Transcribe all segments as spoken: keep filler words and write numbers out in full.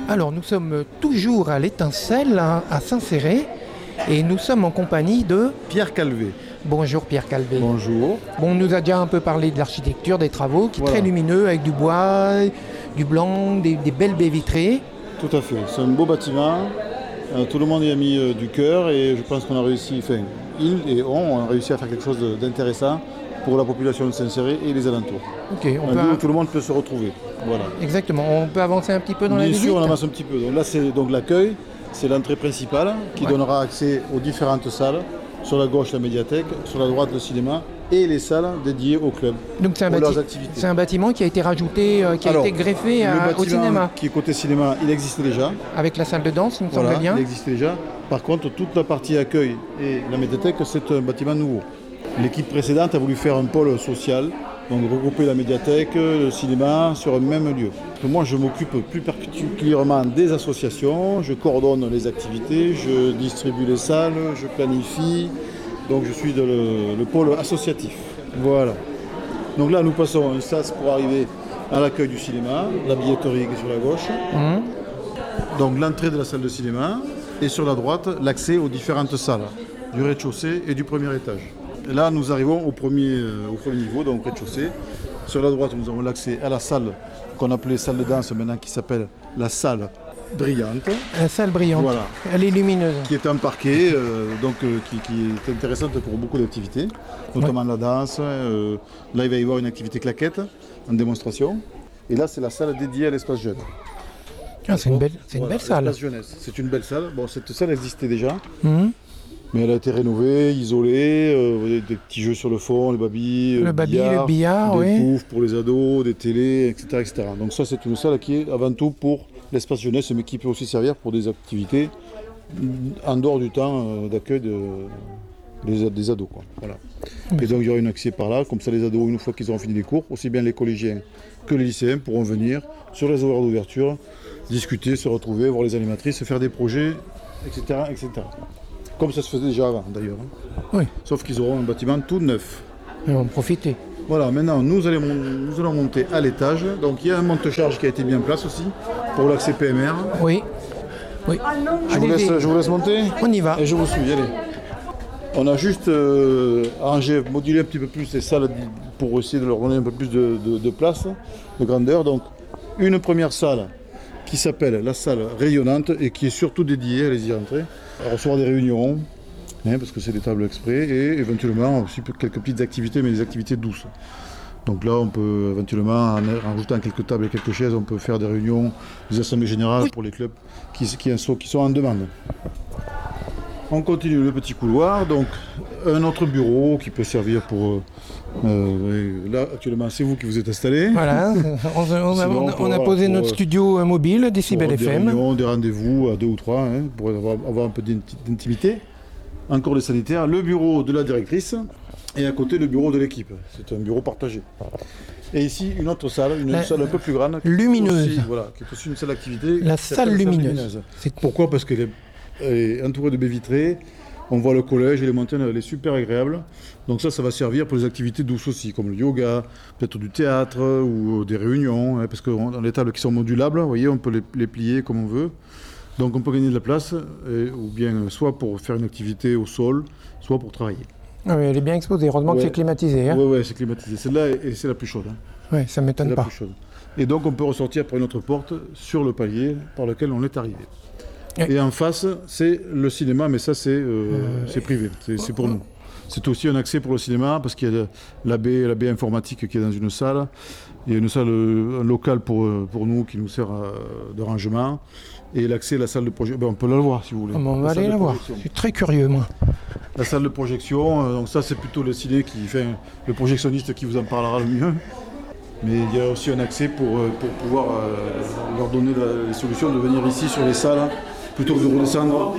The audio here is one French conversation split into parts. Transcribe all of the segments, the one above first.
Alors nous sommes toujours à l'Étincelle, hein, à Saint-Céré, et nous sommes en compagnie de... Pierre Calvé. Bonjour Pierre Calvé. Bonjour. Bon, on nous a déjà un peu parlé de l'architecture, des travaux, qui est Voilà. très lumineux, avec du bois, du blanc, des, des belles baies vitrées. Tout à fait, c'est un beau bâtiment. Euh, tout le monde y a mis euh, du cœur et je pense qu'on a réussi, enfin, ils et on, on a réussi à faire quelque chose de- d'intéressant pour la population de Saint-Céré et les alentours. Ok, on Un peut... lieu où tout le monde peut se retrouver. Voilà. Exactement, on peut avancer un petit peu dans la Bien visite. sûr, on avance un petit peu. Donc là, c'est donc l'accueil, c'est l'entrée principale qui Ouais. donnera accès aux différentes salles. Sur la gauche, la médiathèque, sur la droite, le cinéma et les salles dédiées au club. Donc c'est un, pour bâti- leurs activités. c'est un bâtiment qui a été rajouté, euh, qui a Alors, été greffé le à- au bâtiment cinéma, qui est côté cinéma, il existait déjà. avec la salle de danse, il me Voilà, semble bien. il existait déjà. Par contre, toute la partie accueil et la médiathèque, c'est un bâtiment nouveau. L'équipe précédente a voulu faire un pôle social, donc regrouper la médiathèque, le cinéma sur un même lieu. Moi, je m'occupe plus particulièrement des associations, je coordonne les activités, je distribue les salles, je planifie. Donc je suis dans le, le pôle associatif. Voilà. Donc là, nous passons un sas pour arriver à l'accueil du cinéma, la billetterie qui est sur la gauche. Mhm. Donc l'entrée de la salle de cinéma et sur la droite, l'accès aux différentes salles du rez-de-chaussée et du premier étage. Et là, nous arrivons au premier, euh, au premier niveau, donc rez-de-chaussée. Sur la droite, nous avons l'accès à la salle qu'on appelait salle de danse maintenant, qui s'appelle la salle brillante, La salle brillante, Voilà. elle est lumineuse. qui est un parquet, euh, donc euh, qui, qui est intéressante pour beaucoup d'activités, notamment la danse. euh, là, il va y avoir une activité claquette en démonstration. Et là, c'est la salle dédiée à l'espace jeune. Ah, c'est une belle, c'est une Voilà, belle salle. l'espace jeunesse. C'est une belle salle. Bon, cette salle existait déjà, Mhm. mais elle a été rénovée, isolée. euh, vous voyez, des petits jeux sur le fond, le baby, Le baby, le billard, des oui. poufs pour les ados, des télés, et cetera, et cetera. Donc ça, c'est une salle qui est avant tout pour l'espace jeunesse, mais qui peut aussi servir pour des activités en dehors du temps euh, d'accueil de, des, des ados. Quoi. Voilà. Et donc il y aura un accès par là, comme ça les ados, une fois qu'ils auront fini les cours, aussi bien les collégiens que les lycéens pourront venir sur les horaires d'ouverture, discuter, se retrouver, voir les animatrices, faire des projets, et cetera, et cetera. Comme ça se faisait déjà avant d'ailleurs. hein. Oui, Sauf qu'ils auront un bâtiment tout neuf. ils vont en profiter. Voilà, maintenant nous allons, nous allons monter à l'étage. Donc il y a un monte-charge qui a été mis en place aussi pour l'accès P M R. Oui, oui. Je vous, Allez-y. laisse, je vous laisse monter On y va. et je vous suis, allez. On a juste euh, arrangé, modulé un petit peu plus les salles pour essayer de leur donner un peu plus de, de- de place, de grandeur. Donc une première salle qui s'appelle la salle rayonnante et qui est surtout dédiée, allez-y entrer, à recevoir des réunions, hein, parce que c'est des tables exprès, et éventuellement aussi quelques petites activités, mais des activités douces. Donc là, on peut éventuellement, en rajoutant quelques tables et quelques chaises, on peut faire des réunions, des assemblées générales pour les clubs qui, qui, en sont, qui sont en demande. On continue le petit couloir, donc un autre bureau qui peut servir pour... euh, euh, là, actuellement, c'est vous qui vous êtes installés. Voilà, on, on a, Sinon, on a- pour on a avoir- posé pour, notre euh, studio euh, mobile, Décibel Pour F des M. réunions, des rendez-vous à deux ou trois, hein, pour avoir, avoir un peu d'inti- d'intimité. Encore les sanitaires, le bureau de la directrice et à côté le bureau de l'équipe. C'est un bureau partagé. Et ici, une autre salle, une La- salle un peu plus grande. qui est lumineuse. aussi- voilà, qui est aussi une salle d'activité. La qui s'appelle salle lumineuse. C'est- Pourquoi? Parce qu'elle est, elle est entourée de baies vitrées. On voit le collège et les montagnes, elle est super agréable. Donc ça, ça va servir pour les activités douces aussi, comme le yoga, peut-être du théâtre ou des réunions, hein, parce que dans les tables qui sont modulables, vous voyez, on peut les, les plier comme on veut. Donc on peut gagner de la place, et- ou bien soit pour faire une activité au sol, soit pour travailler. Ah oui, elle est bien exposée, heureusement que Ouais. c'est climatisé. Hein. Oui, ouais, c'est climatisé. Celle-là, et c'est la plus chaude. hein. Ouais, ça ne C'est m'étonne la pas. plus chaude. Et donc on peut ressortir par une autre porte sur le palier par lequel on est arrivé. Ouais. Et en face, c'est le cinéma, mais ça c'est euh, c'est privé, c'est c'est pour nous. C'est aussi un accès pour le cinéma parce qu'il y a la baie, la baie informatique qui est dans une salle. Il y a une salle, euh, un local pour, euh, pour nous qui nous sert euh, de rangement. Et l'accès à la salle de projection, ben, on peut la voir si vous voulez. Ah, bon, on va salle aller de la voir. projection. Je suis très curieux, moi. La salle de projection, euh, donc ça c'est plutôt le ciné qui fait le projectionniste qui vous en parlera le mieux. Mais il y a aussi un accès pour, euh, pour pouvoir euh, leur donner la- les solutions de venir ici sur les salles plutôt que de redescendre.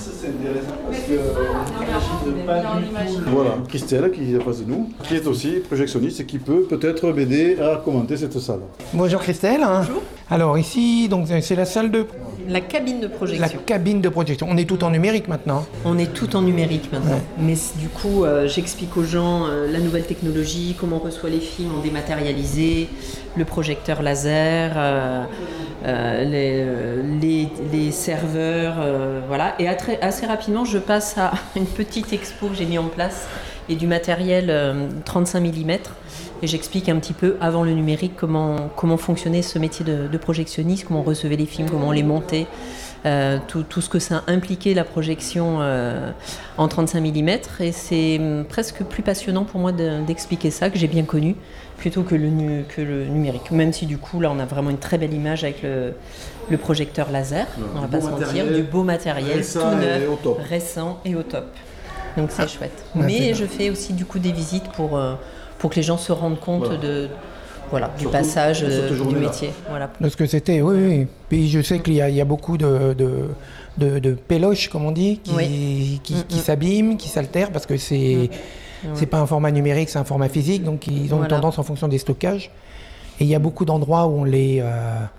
Voilà, Christelle qui est en face de nous, qui est aussi projectionniste et qui peut peut-être m'aider à commenter cette salle. Bonjour Christelle. Bonjour. Alors ici, donc c'est la salle de... La cabine de La projection. cabine de projection. On est tout en numérique maintenant. On est tout en numérique maintenant. Mais c- du coup, euh, j'explique aux gens euh, la nouvelle technologie, comment on reçoit les films en dématérialisé, le projecteur laser, euh, euh, les, les, les serveurs, euh, voilà. Et assez, assez rapidement, je passe à une petite expo que j'ai mis en place et du matériel euh, trente-cinq millimètres. Et j'explique un petit peu, avant le numérique, comment, comment fonctionnait ce métier de, de projectionniste, comment on recevait les films, comment on les montait, euh, tout, tout ce que ça impliquait, la projection euh, en trente-cinq millimètres. Et c'est presque plus passionnant pour moi de, d'expliquer ça, que j'ai bien connu, plutôt que le, nu, que le numérique. Même si du coup, là, on a vraiment une très belle image avec le, le projecteur laser, on va pas se mentir, du beau matériel, tout neuf, et au top. récent et au top. Donc c'est ah, chouette. Ouais, Mais c'est je fais aussi du coup des visites pour... Euh, pour que les gens se rendent compte voilà. de, voilà, du surtout, passage euh, du métier. Voilà. De ce que c'était, oui, oui. Puis je sais qu'il y a, il y a beaucoup de, de, de, de péloches, comme on dit, qui, oui. qui, qui mm-hmm. s'abîment, qui s'altèrent, parce que c'est, mm. c'est ouais. pas un format numérique, c'est un format physique, donc ils ont voilà. une tendance en fonction des stockages. Et il y a beaucoup d'endroits où on les... Euh,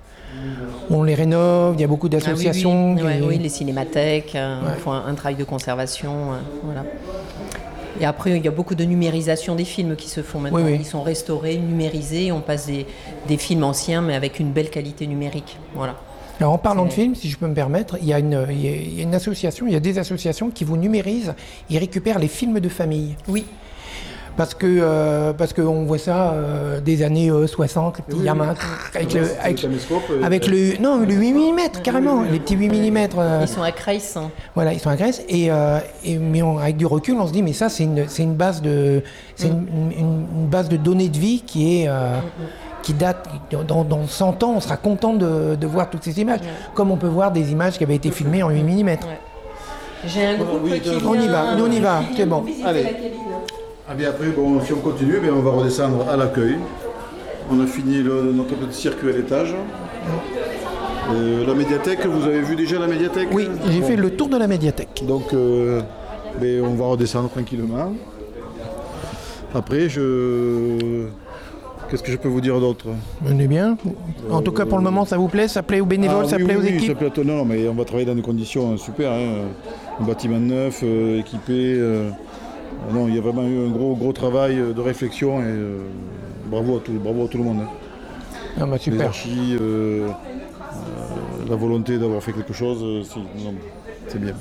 on les rénove, il y a beaucoup d'associations. Ah, oui, oui. Qui... Ouais, oui, les cinémathèques euh, ouais. font un, un travail de conservation. Euh, voilà. Et après, il y a beaucoup de numérisation des films qui se font maintenant. Oui, oui. Ils sont restaurés, numérisés. On passe des, des films anciens, mais avec une belle qualité numérique. Voilà. Alors, en parlant C'est... de films, si je peux me permettre, il y a une, il y a une association, il y a des associations qui vous numérisent. Ils récupèrent les films de famille. Oui. Parce que euh, parce qu'on voit ça euh, des années euh, soixante, les petits oui, gamins oui. avec le avec, le, avec le non le huit millimètres carrément, oui, oui. les petits huit millimètres. Euh, ils sont à Crèce. Hein. Voilà, ils sont à Crèce et, euh, et mais on, avec du recul, on se dit mais ça c'est une c'est une base de c'est mm. une, une, une base de données de vie qui est euh, mm. qui date dans, dans cent ans, on sera content de, de voir toutes ces images, mm. comme on peut voir des images qui avaient été filmées en huit millimètres. Ouais. J'ai un groupe oui, qui on y va, nous on y va, c'est bon. Allez. Ah bien après, bon, si on continue, bien on va redescendre à l'accueil. On a fini le, notre petit circuit à l'étage. Euh, la médiathèque, vous avez vu déjà la médiathèque ? Oui, j'ai bon. fait le tour de la médiathèque. Donc euh, ben, on va redescendre tranquillement. Après, je... Qu'est-ce que je peux vous dire d'autre ? On est bien. En euh, tout cas, pour le moment, ça vous plaît ? Ça plaît aux bénévoles, ah, ça oui, plaît oui, aux oui, équipes ? Ça plaît, non, mais on va travailler dans des conditions super. Hein. Un bâtiment neuf, euh, équipé... Euh... Non, il y a vraiment eu un gros, gros travail de réflexion et euh, bravo, à tout, bravo à tout le monde. Hein. Ah bah super. Les archis, euh, euh, la volonté d'avoir fait quelque chose, euh, c'est, non, c'est bien.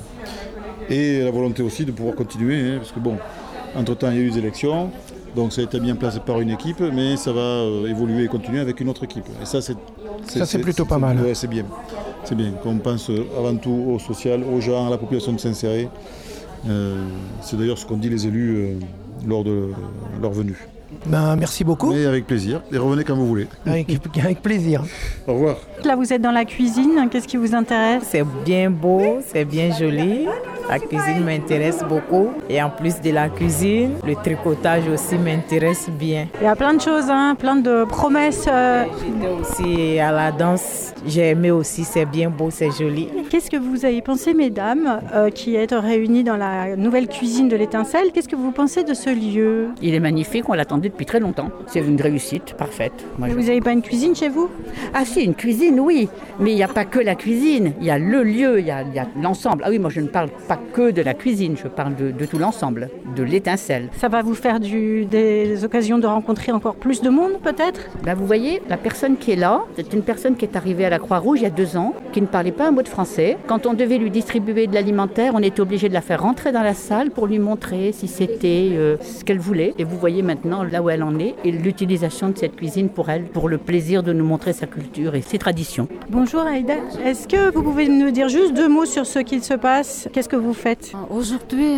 Et la volonté aussi de pouvoir continuer, hein, parce que bon, entre-temps il y a eu des élections, donc ça a été mis en place par une équipe, mais ça va euh, évoluer et continuer avec une autre équipe. Et ça, c'est, c'est, ça, c'est, c'est plutôt c'est, pas mal. Ouais, c'est bien. C'est bien qu'on pense avant tout au social, aux gens, à la population de s'insérer. Euh, c'est d'ailleurs ce qu'ont dit les élus euh, lors de leur venue. Ben, merci beaucoup. Et avec plaisir. Et revenez quand vous voulez. Avec, avec plaisir. Au revoir. Là, vous êtes dans la cuisine. Qu'est-ce qui vous intéresse ? C'est bien beau, c'est bien joli. La cuisine m'intéresse beaucoup. Et en plus de la cuisine, le tricotage aussi m'intéresse bien. Il y a plein de choses, hein, plein de promesses. Euh... J'étais aussi à la danse. J'ai aimé aussi, c'est bien beau, c'est joli. Qu'est-ce que vous avez pensé, mesdames, euh, qui êtes réunies dans la nouvelle cuisine de l'Étincelle ? Qu'est-ce que vous pensez de ce lieu ? Il est magnifique, on l'attendait depuis très longtemps. C'est une réussite parfaite. Moi, vous n'avez pas une cuisine chez vous ? Ah si, une cuisine, oui. Mais il n'y a pas que la cuisine. Il y a le lieu, il y a, il y a l'ensemble. Ah oui, moi je ne parle pas que de la cuisine, je parle de, de tout l'ensemble, de l'Étincelle. Ça va vous faire du, des occasions de rencontrer encore plus de monde, peut-être ? Ben, vous voyez, la personne qui est là, c'est une personne qui est arrivée à la Croix-Rouge il y a deux ans, qui ne parlait pas un mot de français. Quand on devait lui distribuer de l'alimentaire, on était obligé de la faire rentrer dans la salle pour lui montrer si c'était euh, ce qu'elle voulait. Et vous voyez maintenant là où elle en est et l'utilisation de cette cuisine pour elle, pour le plaisir de nous montrer sa culture et ses traditions. Bonjour Aïda, est-ce que vous pouvez nous dire juste deux mots sur ce qu'il se passe ? Qu'est-ce que vous faites ? Aujourd'hui,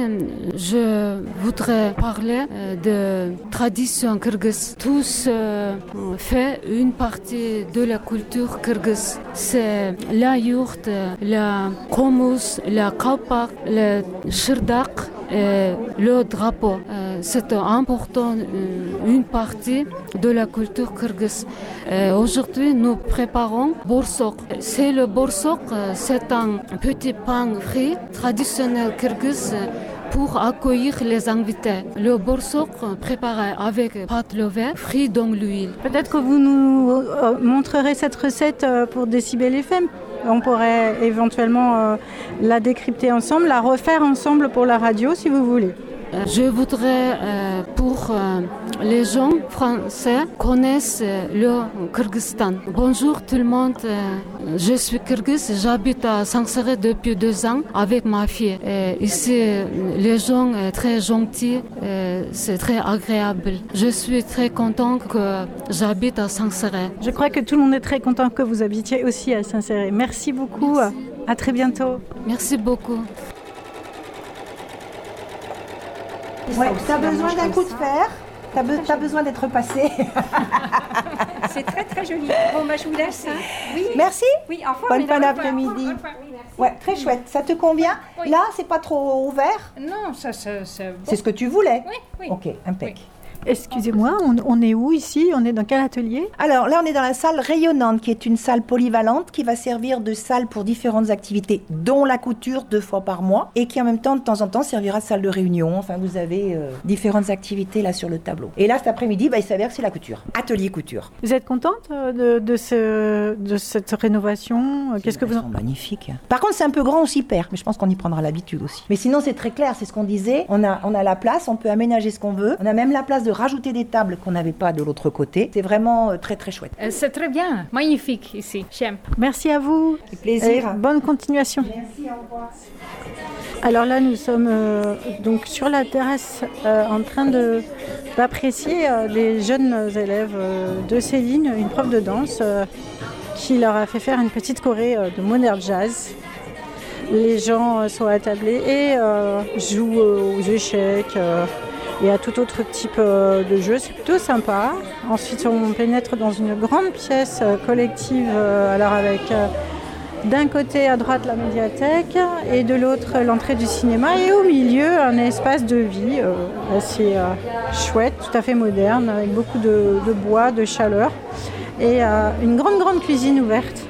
je voudrais parler de tradition kyrgyz. Tous euh, fait une partie de la culture kyrgyz. C'est la yourte, la komus, la kalpak, le shirdak, et le drapeau. Euh, c'est important, euh, une partie de la culture kyrgyz. Euh, aujourd'hui, nous préparons borsok. C'est le borsok, c'est un petit pain frit traditionnel kyrgyz pour accueillir les invités. Le borsok préparé avec pâte levée, frit dans l'huile. Peut-être que vous nous euh, montrerez cette recette pour Décibel F M. On pourrait éventuellement euh, la décrypter ensemble, la refaire ensemble pour la radio si vous voulez. Je voudrais euh, pour euh, les gens français connaissent le Kyrgyzstan. Bonjour tout le monde, je suis Kyrgyz, j'habite à Sanseret depuis deux ans avec ma fille. Et ici, les gens sont très gentils, c'est très agréable. Je suis très contente que j'habite à Sanseret. Je crois que tout le monde est très content que vous habitiez aussi à Sanseret. Merci beaucoup, Merci. À très bientôt. Merci beaucoup. Ouais, tu as besoin d'un coup de fer, tu as, be- as besoin d'être passé. C'est très très joli. Bon, bah, je vous laisse. Hein. Oui. Merci. Oui, au revoir. Bonne fin d'après-midi. Oui, ouais, très chouette. Ça te convient? Oui. Là, c'est pas trop ouvert? Non, ça, ça, ça bon. C'est ce que tu voulais? Oui, oui. Ok, impec. Oui. Excusez-moi, on, on est où ici? On est dans quel atelier? Alors là, on est dans la salle rayonnante, qui est une salle polyvalente qui va servir de salle pour différentes activités, dont la couture deux fois par mois, et qui en même temps, de temps en temps, servira de salle de réunion. Enfin, vous avez euh, différentes activités là sur le tableau. Et là, cet après-midi, bah, il s'avère que c'est la couture. Atelier couture. Vous êtes contente de, de, ce, de cette rénovation? Qu'est-ce que vous en... Magnifique. Par contre, c'est un peu grand, on s'y perd, mais je pense qu'on y prendra l'habitude aussi. Mais sinon, c'est très clair, c'est ce qu'on disait. On a, on a la place, on peut aménager ce qu'on veut. On a même la place de rajouter des tables qu'on n'avait pas de l'autre côté. C'est vraiment euh, très très chouette. Euh, c'est très bien, magnifique ici, j'aime. Merci à vous. Avec plaisir. Et bonne continuation. Merci, au revoir. Alors là, nous sommes euh, donc sur la terrasse euh, en train de, d'apprécier euh, les jeunes élèves euh, de Céline, une prof de danse euh, qui leur a fait faire une petite choré euh, de modern jazz. Les gens euh, sont attablés et euh, jouent euh, aux échecs euh, et à tout autre type euh, de jeu. C'est plutôt sympa. Ensuite, on pénètre dans une grande pièce euh, collective, euh, alors avec euh, d'un côté à droite la médiathèque et de l'autre l'entrée du cinéma et au milieu un espace de vie euh, assez euh, chouette, tout à fait moderne, avec beaucoup de, de bois, de chaleur et euh, une grande grande cuisine ouverte.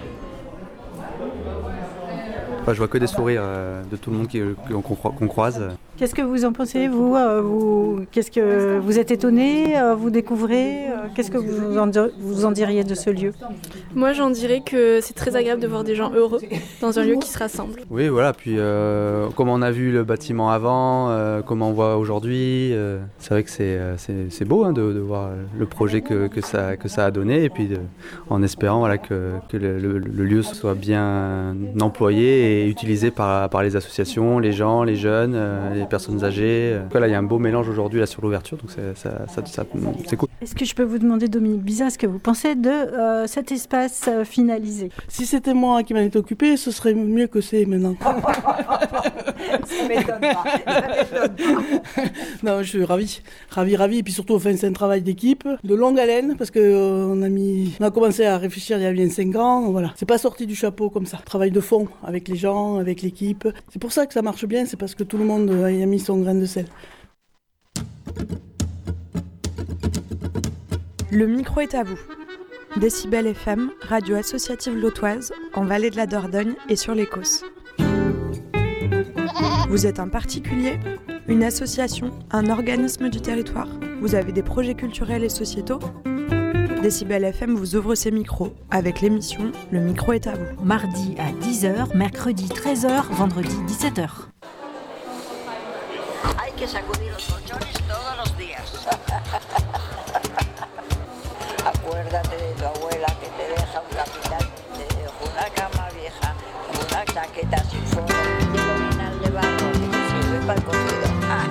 Je vois que des sourires euh, de tout le monde qui, qu'on, qu'on croise. Qu'est-ce que vous en pensez, vous, euh, vous Qu'est-ce que vous êtes étonné, euh, vous découvrez euh, Qu'est-ce que vous en, vous en diriez de ce lieu? Moi, j'en dirais que c'est très agréable de voir des gens heureux dans un lieu qui se rassemble. Oui, voilà. Puis, euh, comment on a vu le bâtiment avant, euh, comment on voit aujourd'hui, euh, c'est vrai que c'est, euh, c'est, c'est beau hein, de, de voir le projet que, que, ça, que ça a donné, et puis de, en espérant voilà, que, que le, le, le lieu soit bien employé et utilisé par, par les associations, les gens, les jeunes, euh, les personnes âgées. Donc, là, il y a un beau mélange aujourd'hui là, sur l'ouverture, donc c'est, ça, ça, ça, c'est cool. Est-ce que je peux vous demander, Dominique Bizat, ce que vous pensez de euh, cet espace euh, finalisé? Si c'était moi qui m'en étais occupé, ce serait mieux que c'est maintenant. Ça m'étonne pas. Ça m'étonne pas. Non, je suis ravi, ravi, ravi. Et puis surtout, enfin, c'est un travail d'équipe, de longue haleine, parce que euh, on a mis, on a commencé à réfléchir il y a bien cinq ans. Voilà, c'est pas sorti du chapeau comme ça. Travail de fond avec les gens, avec l'équipe. C'est pour ça que ça marche bien. C'est parce que tout le monde a mis son grain de sel. Le micro est à vous. Décibel F M, radio associative lotoise, en Vallée de la Dordogne et sur l'Écosse. Vous êtes un particulier, une association, un organisme du territoire. Vous avez des projets culturels et sociétaux. Décibel F M vous ouvre ses micros avec l'émission Le micro est à vous. Mardi à dix heures, mercredi treize heures, vendredi dix-sept heures.